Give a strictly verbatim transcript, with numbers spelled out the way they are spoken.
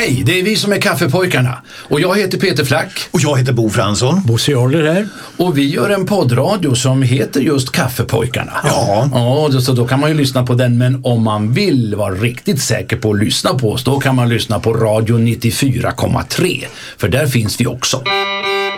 Hej, det är vi som är Kaffepojkarna. Och jag heter Peter Flack. Och jag heter Bo Fransson. Bosse Oller här. Och vi gör en poddradio som heter just Kaffepojkarna. Ja. Ja, så då kan man ju lyssna på den. Men om man vill vara riktigt säker på att lyssna på oss, då kan man lyssna på Radio nittiofyra komma tre. För där finns vi också.